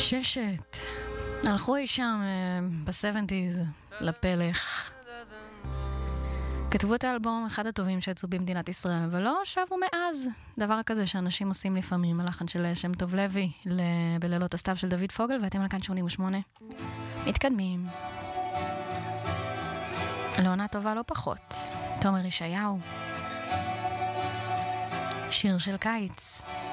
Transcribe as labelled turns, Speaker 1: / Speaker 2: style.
Speaker 1: ששת הלכו אי שם ב-70s לפלך, כתבו את האלבום אחד הטובים שיצאו במדינת ישראל, אבל לא שבו מאז. דבר כזה שאנשים עושים לפעמים, הלחן של שם טוב לוי בלילות הסתיו של דוד פוגל, ואתם לכאן 88 מתקדמים לעונה טובה לא פחות, תומר ישעיהו, שיר של קיץ.